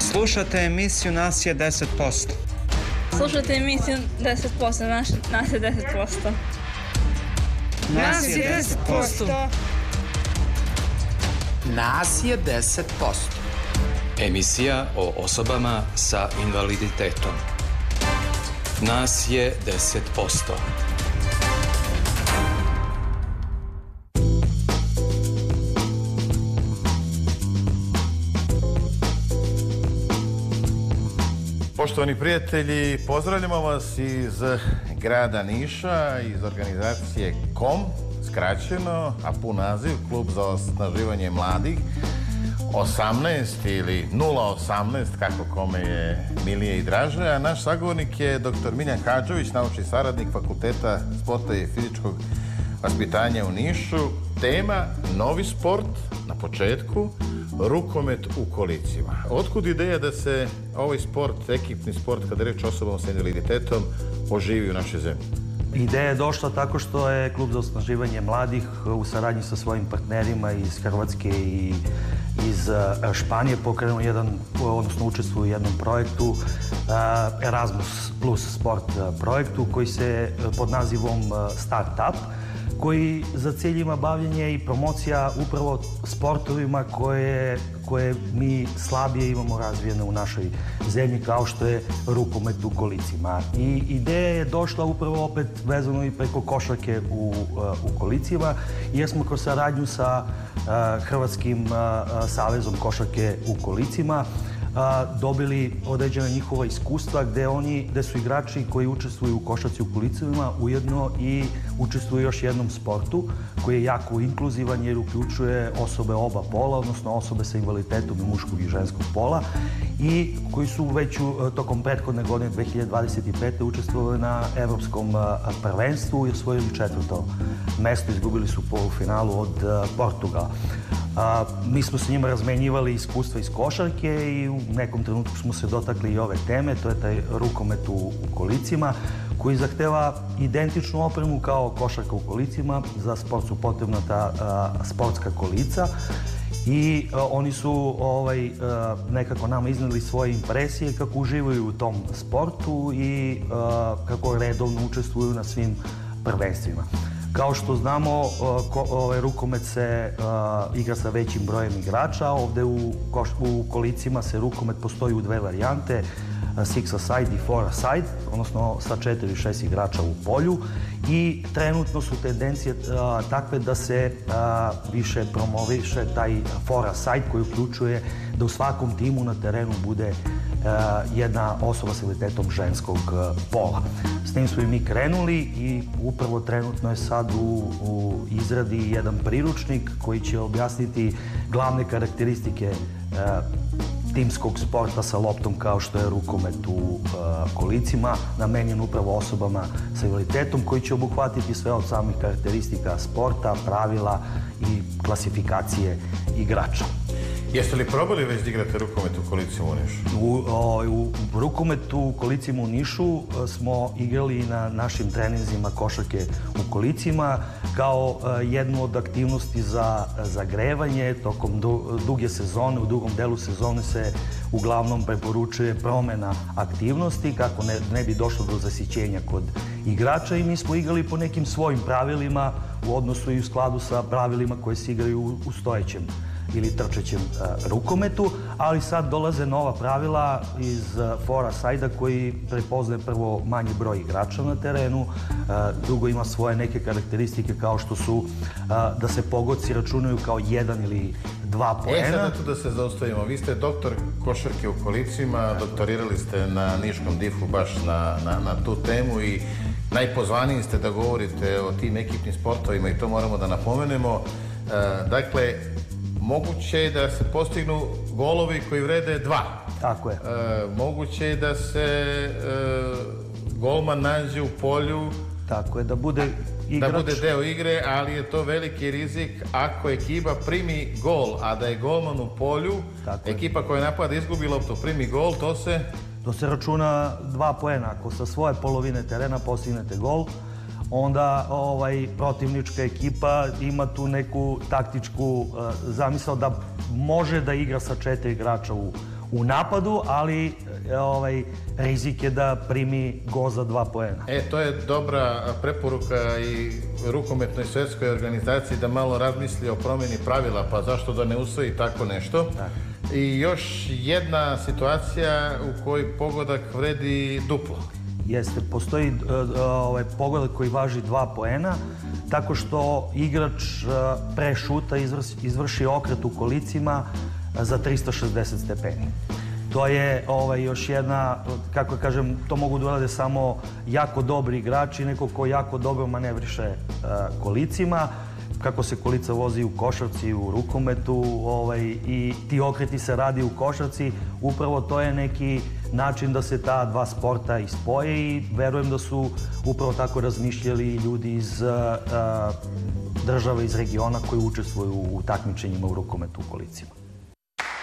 Slušate emisiju Nas je 10%. Slušate emisiju 10%, nas je 10%. Nas je 10%. Nas je 10%. Emisija o osobama sa invaliditetom. Nas je 10%. Poštovani prijatelji, pozdravljamo vas iz grada Niša, iz organizacije KOM, skraćeno, a pun naziv, Klub za osnaživanje mladih, 18 ili 018, kako kome je milije i draže, a naš sagovornik je dr. Miljan Hadžović, naučni saradnik Fakulteta sporta i fizičkog vaspitanja u Nišu. Tema, novi sport, na početku, rukomet u kolicima. Otkud ideja da se ovaj sport, ekipni sport, kada je reč o osobama sa invaliditetom, oživi u našoj zemlji? Ideja je došla tako što je Klub za osnaživanje mladih u saradnji sa svojim partnerima iz Hrvatske i iz Španije pokrenuo učestvuje u jednom projektu, Erasmus Plus sport projektu, koji se pod nazivom Startup, koji za cilj ima bavljenje i promocija upravo sportovima koje mi slabije imamo razvijene u našoj zemlji, kao što je rukomet u kolicima. I ideja je došla upravo opet vezano i preko košarke u kolicima, jer smo kroz saradnju sa Hrvatskim savezom košarke u kolicima dobili određena njihova iskustva gde su igrači koji učestvuju u košarci u kolicima ujedno i učestvuju još jednom sportu koji je jako inkluzivan jer uključuje osobe oba pola, odnosno osobe sa invaliditetom i muškog i ženskog pola, i koji su već tokom prethodne godine 2025. učestvovali na evropskom prvenstvu i osvojili 4. mesto, izgubili su polufinalu od Portugala. Mi smo s njima razmenjivali iskustva iz košarke i u nekom trenutku smo se dotakli i ove teme, to je taj rukomet u kolicima, koji zahteva identičnu opremu kao košarka u kolicima. Za sport su potrebna ta sportska kolica i oni su nekako nama izneli svoje impresije kako uživaju u tom sportu i kako redovno učestvuju na svim prvenstvima. Kao što znamo, rukomet se igra sa većim brojem igrača. Ovde u kolicima se rukomet postoji u dve varijante, 6-a-side i 4-a-side, odnosno sa 4 i 6 igrača u polju, i trenutno su tendencije takve da se više promoviše taj 4-a-side koji uključuje da u svakom timu na terenu bude jedna osoba sa invaliditetom ženskog pola. S tim smo i mi krenuli i upravo trenutno je sad u izradi jedan priručnik koji će objasniti glavne karakteristike timskog sporta sa loptom kao što je rukomet u kolicima, namenjen upravo osobama sa invaliditetom, koji će obuhvatiti sve od samih karakteristika sporta, pravila i klasifikacije igrača. Jeste li probali već da igrate rukomet u kolicima u Nišu? U rukometu u kolicima u Nišu smo igrali na našim treninzima košarke u kolicima kao jednu od aktivnosti za zagrevanje. Tokom duge sezone, u drugom delu sezone se uglavnom preporučuje promena aktivnosti kako ne bi došlo do zasićenja kod igrača, i mi smo igrali po nekim svojim pravilima u odnosu i u skladu sa pravilima koje se igraju u stojećem ili trčećem rukometu, ali sad dolaze nova pravila iz 4-a-side-a koji prepoznaje prvo manji broj igrača na terenu, drugo ima svoje neke karakteristike kao što su da se pogodci računaju kao 1 ili 2 poena. Sada tu da se zaustavimo. Vi ste doktor košarke u kolicima, doktorirali ste na Niškom DIF-u baš na tu temu i najpozvaniji ste da govorite o tim ekipnim sportovima i to moramo da napomenemo. Dakle, moguće je da se postignu golovi koji vrede 2. Tako je. Moguće je da se golman nađe u polju. Tako je, da bude igrač. Da bude deo igre, ali je to veliki rizik ako ekipa primi gol, a da je golman u polju, ekipa koja napada izgubi loptu, primi gol, to se računa 2 poena. Ako sa svoje polovine terena postignete gol, onda protivnička ekipa ima tu neku taktičku zamisao da može da igra sa 4 igrača u napadu, ali rizik je da primi gol za 2 poena. To je dobra preporuka i rukometnoj svetskoj organizaciji da malo razmisli o promjeni pravila, pa zašto da ne usvoji tako nešto. I još jedna situacija u kojoj pogodak vredi duplo. Jeste, postoji pogodak koji važi 2 poena, tako što igrač pre šuta izvrši okret u kolicima za 360 stepeni. To je još jedna, kako kažem, to mogu da urade samo jako dobri igrači, neko ko jako dobro manevriše kolicima. Kako se kolica vozi u košarci, u rukometu i ti okreti se radi u košarci, upravo to je neki način da se ta dva sporta ispoje i verujem da su upravo tako razmišljali ljudi iz država, iz regiona koji učestvuju u takmičenjima u rukometu u kolicima.